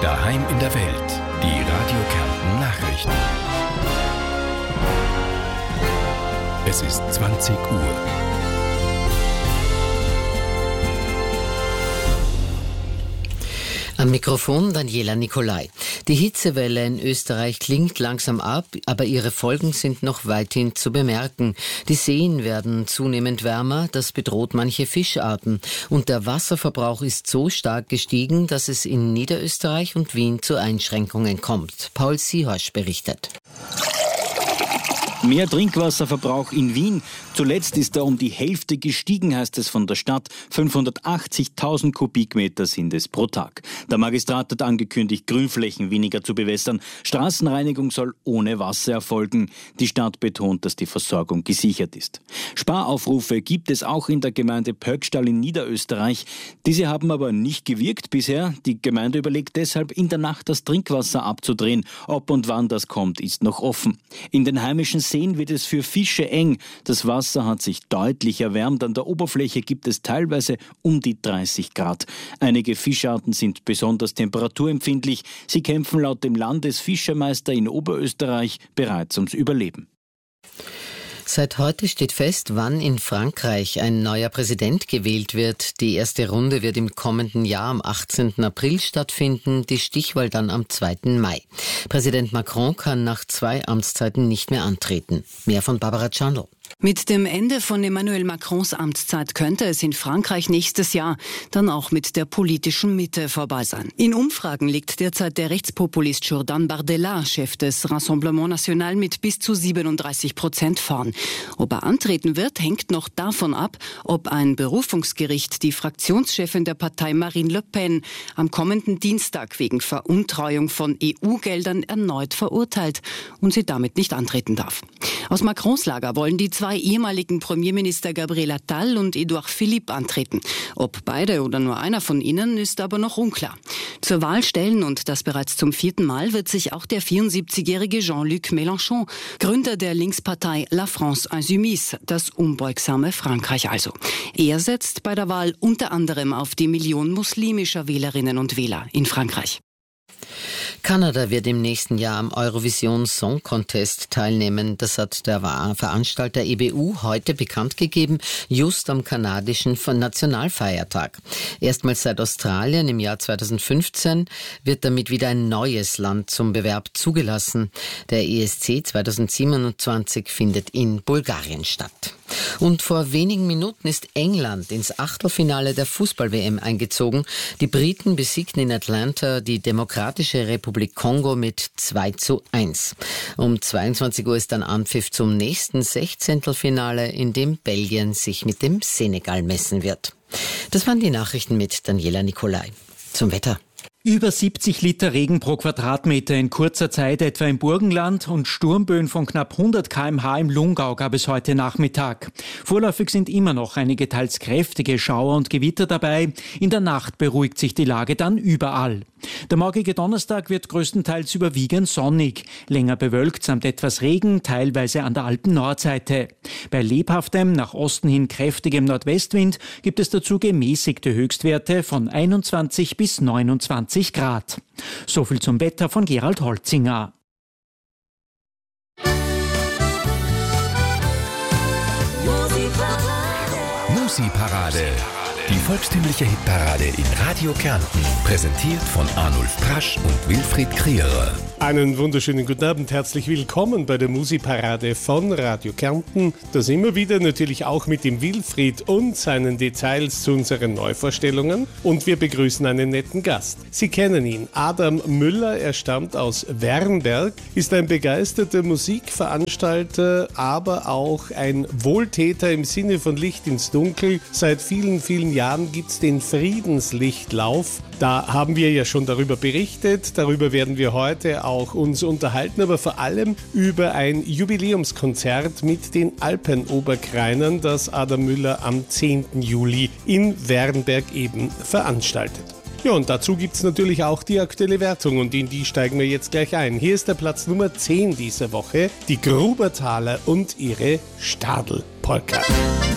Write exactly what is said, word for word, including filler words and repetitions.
Daheim in der Welt. Die Radio Kärnten Nachrichten. Es ist zwanzig Uhr. Am Mikrofon Daniela Nicolai. Die Hitzewelle in Österreich klingt langsam ab, aber ihre Folgen sind noch weithin zu bemerken. Die Seen werden zunehmend wärmer, das bedroht manche Fischarten. Und der Wasserverbrauch ist so stark gestiegen, dass es in Niederösterreich und Wien zu Einschränkungen kommt. Paul Siehorsch berichtet. Mehr Trinkwasserverbrauch in Wien. Zuletzt ist er um die Hälfte gestiegen, heißt es von der Stadt. fünfhundertachtzigtausend Kubikmeter sind es pro Tag. Der Magistrat hat angekündigt, Grünflächen weniger zu bewässern. Straßenreinigung soll ohne Wasser erfolgen. Die Stadt betont, dass die Versorgung gesichert ist. Sparaufrufe gibt es auch in der Gemeinde Pöckstall in Niederösterreich. Diese haben aber nicht gewirkt bisher. Die Gemeinde überlegt deshalb, in der Nacht das Trinkwasser abzudrehen. Ob und wann das kommt, ist noch offen. In den heimischen Seen wird es für Fische eng. Das Wasser hat sich deutlich erwärmt. An der Oberfläche gibt es teilweise um die dreißig Grad. Einige Fischarten sind besonders temperaturempfindlich. Sie kämpfen laut dem Landesfischermeister in Oberösterreich bereits ums Überleben. Seit heute steht fest, wann in Frankreich ein neuer Präsident gewählt wird. Die erste Runde wird im kommenden Jahr am achtzehnten April stattfinden, die Stichwahl dann am zweiten Mai. Präsident Macron kann nach zwei Amtszeiten nicht mehr antreten. Mehr von Barbara Czandl. Mit dem Ende von Emmanuel Macrons Amtszeit könnte es in Frankreich nächstes Jahr dann auch mit der politischen Mitte vorbei sein. In Umfragen liegt derzeit der Rechtspopulist Jordan Bardella, Chef des Rassemblement National, mit bis zu siebenunddreißig Prozent vorn. Ob er antreten wird, hängt noch davon ab, ob ein Berufungsgericht die Fraktionschefin der Partei Marine Le Pen am kommenden Dienstag wegen Veruntreuung von E U-Geldern erneut verurteilt und sie damit nicht antreten darf. Aus Macrons Lager wollen die zwei ehemaligen Premierminister Gabriel Attal und Edouard Philippe antreten. Ob beide oder nur einer von ihnen, ist aber noch unklar. Zur Wahl stellen, und das bereits zum vierten Mal, wird sich auch der vierundsiebzigjährige Jean-Luc Mélenchon, Gründer der Linkspartei La France Insoumise, das unbeugsame Frankreich also. Er setzt bei der Wahl unter anderem auf die Million muslimischer Wählerinnen und Wähler in Frankreich. Kanada wird im nächsten Jahr am Eurovision Song Contest teilnehmen. Das hat der Veranstalter E B U heute bekannt gegeben, just am kanadischen Nationalfeiertag. Erstmals seit Australien im Jahr zweitausendfünfzehn wird damit wieder ein neues Land zum Bewerb zugelassen. Der E S C zweitausendsiebenundzwanzig findet in Bulgarien statt. Und vor wenigen Minuten ist England ins Achtelfinale der Fußball-W M eingezogen. Die Briten besiegten in Atlanta die Demokratische Republik Kongo mit zwei zu eins. Um zweiundzwanzig Uhr ist dann Anpfiff zum nächsten Sechzehntelfinale, in dem Belgien sich mit dem Senegal messen wird. Das waren die Nachrichten mit Daniela Nicolai. Zum Wetter. Über siebzig Liter Regen pro Quadratmeter in kurzer Zeit etwa im Burgenland und Sturmböen von knapp hundert Kilometer pro Stunde im Lungau gab es heute Nachmittag. Vorläufig sind immer noch einige teils kräftige Schauer und Gewitter dabei. In der Nacht beruhigt sich die Lage dann überall. Der morgige Donnerstag wird größtenteils überwiegend sonnig. Länger bewölkt samt etwas Regen, teilweise an der Alpen-Nordseite. Bei lebhaftem, nach Osten hin kräftigem Nordwestwind gibt es dazu gemäßigte Höchstwerte von einundzwanzig bis neunundzwanzig Grad. So viel zum Wetter von Gerald Holzinger. Musi-Parade. Die volkstümliche Hitparade in Radio Kärnten. Präsentiert von Arnulf Prasch und Wilfried Krierer. Einen wunderschönen guten Abend, herzlich willkommen bei der Musi-Parade von Radio Kärnten. Das immer wieder natürlich auch mit dem Wilfried und seinen Details zu unseren Neuvorstellungen. Und wir begrüßen einen netten Gast. Sie kennen ihn, Adam Müller, er stammt aus Wernberg, ist ein begeisterter Musikveranstalter, aber auch ein Wohltäter im Sinne von Licht ins Dunkel. Seit vielen, vielen Jahren gibt es den Friedenslichtlauf. Da haben wir ja schon darüber berichtet, darüber werden wir heute auch uns unterhalten, aber vor allem über ein Jubiläumskonzert mit den Alpenoberkreinern, das Adam Müller am zehnten Juli in Wernberg eben veranstaltet. Ja, und dazu gibt es natürlich auch die aktuelle Wertung und in die steigen wir jetzt gleich ein. Hier ist der Platz Nummer zehn dieser Woche, die Grubertaler und ihre Stadl-Polka.